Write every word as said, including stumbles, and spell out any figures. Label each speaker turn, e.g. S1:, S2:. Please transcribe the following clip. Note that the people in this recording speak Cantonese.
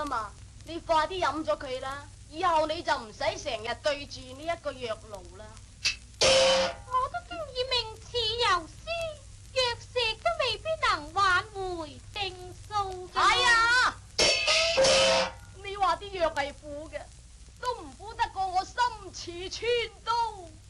S1: 啊嘛，你快啲飲咗佢啦，以後你就唔使成日對住呢一個藥爐啦。
S2: 我都經已名似游絲，藥石都未必能挽回定數嘅。
S1: 係啊，你話啲藥係苦嘅，都唔苦得過我心似穿